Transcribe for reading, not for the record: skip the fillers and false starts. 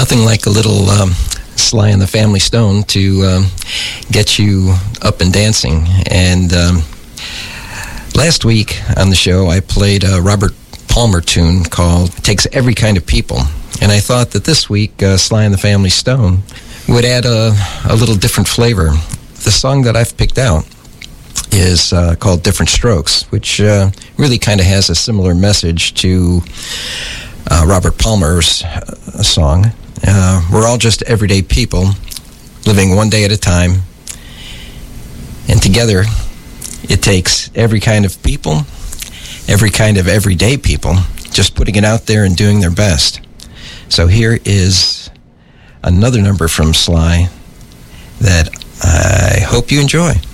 Nothing like a little Sly and the Family Stone to get you up and dancing. And last week on the show, I played a Robert Palmer tune called Takes Every Kind of People. And I thought that this week, Sly and the Family Stone would add a little different flavor. The song that I've picked out is called Different Strokes, which really kind of has a similar message to Robert Palmer's song. We're all just everyday people living one day at a time, and together it takes every kind of people, every kind of everyday people, just putting it out there and doing their best. So here is another number from Sly that I hope you enjoy.